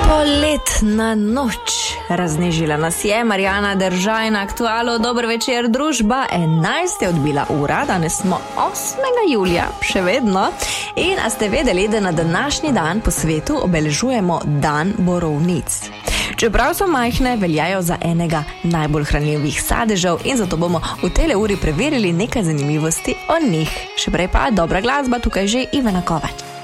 Poletna noč. Raznežila nas je Marjana Deržaj na Aktualu. Dober večer, družba. 11 je odbila ura, danes smo 8. julija, še vedno. In a ste vedeli, da na današnji dan po svetu obeležujemo dan borovnic? Čeprav so majhne, veljajo za enega najbolj hranljivih sadežev in zato bomo v tele uri preverili nekaj zanimivosti o njih. Še prej pa dobra glasba, tukaj že Ivana Kovač.